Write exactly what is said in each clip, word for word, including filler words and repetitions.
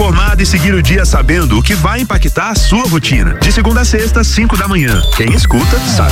informado e seguir o dia sabendo o que vai impactar a sua rotina. De segunda a sexta, cinco da manhã. Quem escuta, sabe.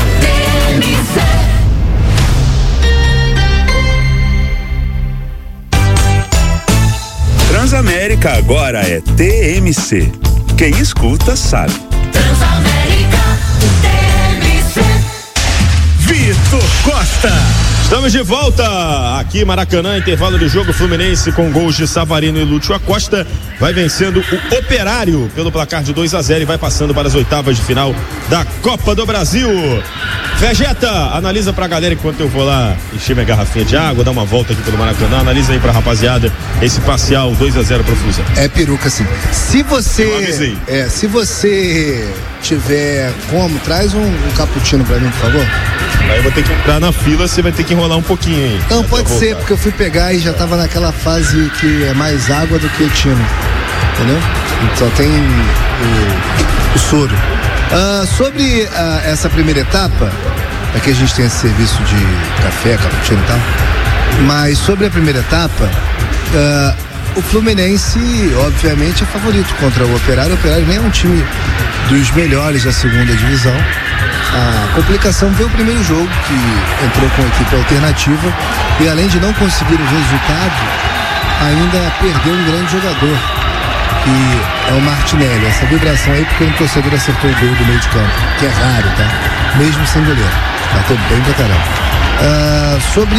Transamérica agora é T M C. Quem escuta, sabe. Transamérica, T M C. Vitor Costa. Estamos de volta aqui Maracanã, intervalo do jogo. Fluminense com gols de Savarino e Lúcio Acosta vai vencendo o Operário pelo placar de dois a zero e vai passando para as oitavas de final da Copa do Brasil. Vegeta, analisa pra galera enquanto eu vou lá encher minha garrafinha de água, dar uma volta aqui pelo Maracanã, analisa aí pra rapaziada esse parcial dois a zero pro Flusão. É peruca sim. Se você é, se você tiver como, traz um, um cappuccino pra mim, por favor. Aí eu vou ter que entrar na fila, você vai ter que enrolar um pouquinho aí. Não, pode ser, porque eu fui pegar e já tava naquela fase que é mais água do que tino. Entendeu? Só tem o, o soro. Uh, sobre uh, essa primeira etapa, aqui a gente tem esse serviço de café, cappuccino e tal, mas sobre a primeira etapa, uh, o Fluminense, obviamente, é favorito contra o Operário. O Operário nem é um time dos melhores da segunda divisão. A complicação veio o primeiro jogo, que entrou com a equipe alternativa e, além de não conseguir o resultado, ainda perdeu um grande jogador, que é o Martinelli. Essa vibração aí porque um torcedor acertou o gol do meio de campo, que é raro, tá? Mesmo sem goleiro. Bateu bem pra caramba. Uh, sobre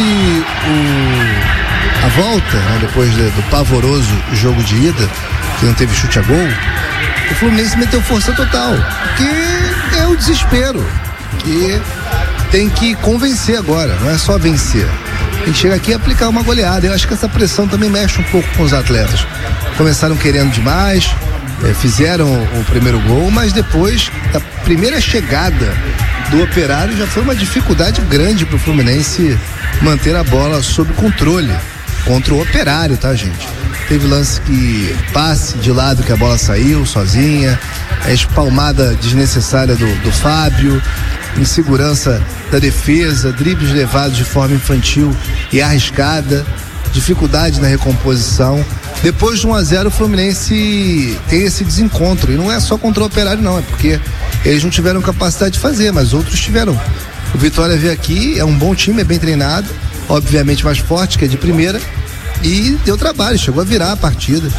o, a volta, né, depois de, do pavoroso jogo de ida, que não teve chute a gol, o Fluminense meteu força total, que é o desespero, que tem que convencer agora, não é só vencer. Tem que chegar aqui e aplicar uma goleada. Eu acho que essa pressão também mexe um pouco com os atletas. Começaram querendo demais, é, fizeram o primeiro gol, mas depois, a primeira chegada do Operário já foi uma dificuldade grande para o Fluminense manter a bola sob controle contra o Operário, tá, gente? Teve lance que passe de lado que a bola saiu sozinha, a espalmada desnecessária do, do Fábio, insegurança da defesa, dribles levados de forma infantil e arriscada, dificuldade na recomposição. Depois de um a zero o Fluminense tem esse desencontro, e não é só contra o Operário não, é porque eles não tiveram capacidade de fazer, mas outros tiveram. O Vitória veio aqui, é um bom time, é bem treinado, obviamente mais forte, que é de primeira, e deu trabalho, chegou a virar a partida,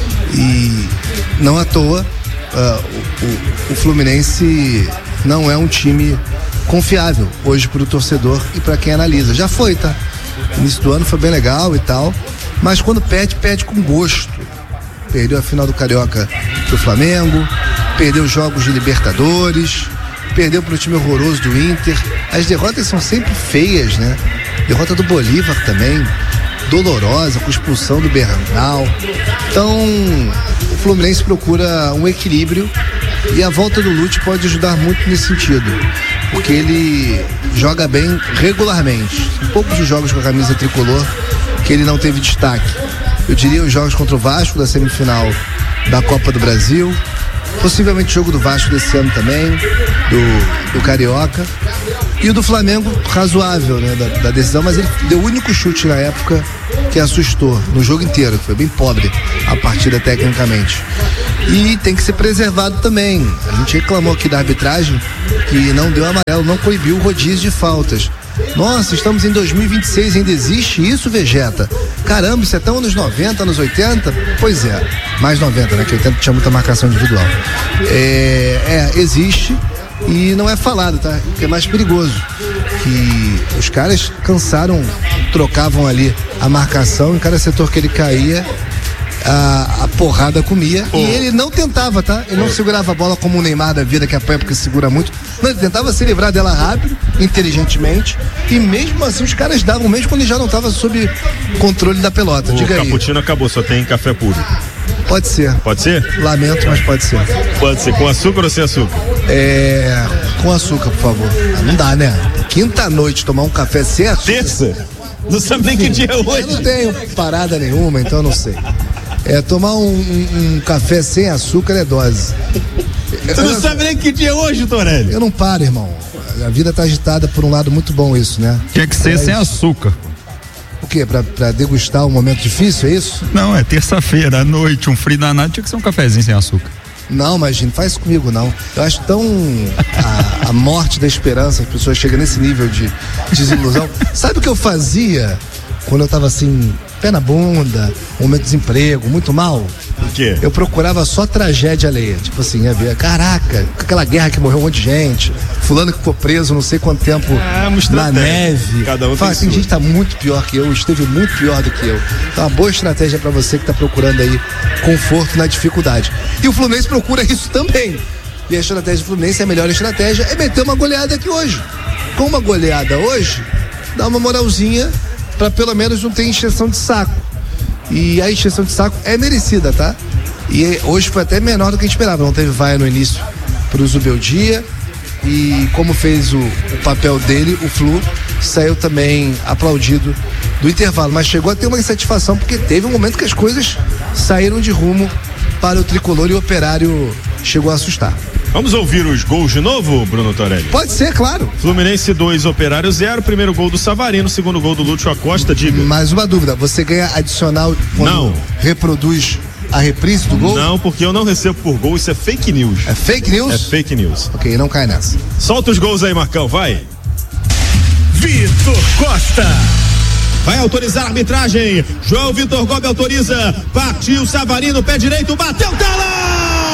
e não à toa uh, o, o, o Fluminense não é um time confiável hoje para o torcedor e para quem analisa. Já foi, tá? O início do ano foi bem legal e tal, mas quando perde, perde com gosto. Perdeu a final do Carioca pro Flamengo, perdeu jogos de Libertadores, perdeu pro time horroroso do Inter. As derrotas são sempre feias, né? Derrota do Bolívar também, dolorosa, com expulsão do Bernal. Então, o Fluminense procura um equilíbrio e a volta do Lúcio pode ajudar muito nesse sentido, porque ele joga bem regularmente. São poucos os jogos com a camisa tricolor que ele não teve destaque. Eu diria os jogos contra o Vasco da semifinal da Copa do Brasil, possivelmente o jogo do Vasco desse ano também, do, do Carioca, e o do Flamengo razoável, né, da, da decisão, mas ele deu o único chute na época que assustou no jogo inteiro, que foi bem pobre a partida tecnicamente. E tem que ser preservado também. A gente reclamou aqui da arbitragem que não deu amarelo, não proibiu o rodízio de faltas. Nossa, estamos em dois mil e vinte e seis, ainda existe isso, Vegeta? Caramba, isso é tão anos noventa, anos oitenta? Pois é, mais noventa, né? Que oitenta tinha muita marcação individual. É, é, existe e não é falado, tá? O que é mais perigoso, que os caras cansaram, trocavam ali a marcação, em cada setor que ele caía, A, a porrada comia, oh. E ele não tentava, tá? Ele não oh. segurava a bola como o Neymar da vida, que apanha porque segura muito. Não, ele tentava se livrar dela rápido, inteligentemente, e mesmo assim os caras davam, mesmo quando ele já não estava sob controle da pelota. O Diga aí. O cappuccino acabou, só tem café puro. Pode ser. Pode ser? Lamento, mas pode ser. Pode ser, com açúcar ou sem açúcar? É, com açúcar, por favor. Ah, não dá, né? Quinta-noite tomar um café sem açúcar. Terça? Não sabe nem que dia é hoje. Eu não tenho parada nenhuma, então não sei. É, tomar um, um, um café sem açúcar é dose. Você não eu, sabe nem que dia é hoje, Torelli. Eu não paro, irmão. A vida tá agitada por um lado muito bom isso, né? Tinha que ser é sem isso. açúcar. O quê? Pra, pra degustar um momento difícil, é isso? Não, é terça-feira, à noite, um frio danado, tinha que ser um cafezinho sem açúcar. Não, imagina, faz isso comigo não. Eu acho tão a, a morte da esperança, as pessoas chegam nesse nível de desilusão. Sabe o que eu fazia quando eu tava assim, pé na bunda, momento de desemprego, muito mal? O quê? Eu procurava só tragédia alheia. Tipo assim, ia ver, caraca, aquela guerra que morreu um monte de gente, fulano que ficou preso não sei quanto tempo ah, na neve. Cada um Fala assim, gente tá muito pior que eu, esteve muito pior do que eu. Então uma boa estratégia pra você que tá procurando aí conforto na dificuldade. E o Fluminense procura isso também. E a estratégia do Fluminense, a melhor estratégia é meter uma goleada aqui hoje. Com uma goleada hoje, dá uma moralzinha pra pelo menos não ter encheção de saco. E a encheção de saco é merecida, tá? E hoje foi até menor do que a gente esperava. Não teve vaia no início pro Zubeldia. E como fez o, o papel dele, o Flu saiu também aplaudido do intervalo. Mas chegou a ter uma insatisfação porque teve um momento que as coisas saíram de rumo para o tricolor e o Operário chegou a assustar. Vamos ouvir os gols de novo, Bruno Torelli? Pode ser, claro. Fluminense dois, Operário zero. Primeiro gol do Savarino, segundo gol do Lúcio Acosta, diga. Mais uma dúvida, você ganha adicional quando não reproduz a reprise do gol? Não, porque eu não recebo por gol, isso é fake news. É fake news? É fake news. Ok, não cai nessa. Solta os gols aí, Marcão, vai. Vitor Costa. Vai autorizar a arbitragem. João Vitor Gomes autoriza. Partiu Savarino, pé direito, bateu, tá lá!